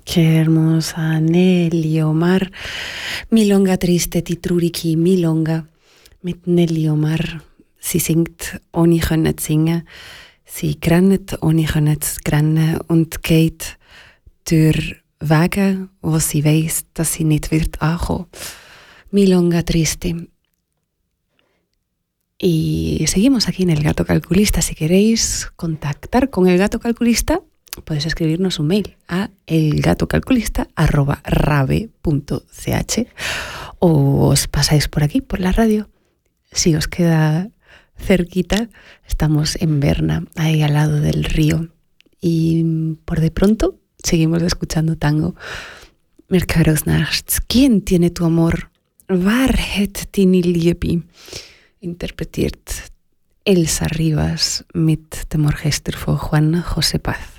Qué hermosa Nelly Omar. Milonga triste titruriki Milonga. Mit Nelly Omar. Sie singt ohne können singen. Sie grennt ohne können grennen und geht durch Wege, wo sie weiß, dass sie nicht wird ankommen. Milonga triste. Y seguimos aquí en El Gato Calculista. Si queréis contactar con El Gato Calculista, podéis escribirnos un mail a elgatocalculista@rave.ch o os pasáis por aquí, por la radio. Si os queda cerquita, estamos en Berna, ahí al lado del río. Y por de pronto seguimos escuchando tango. Mercados nachts. ¿Quién tiene tu amor? Var het dine liebe? Interpretiert Elsa Rivas mit dem Orchester von Juan José Paz.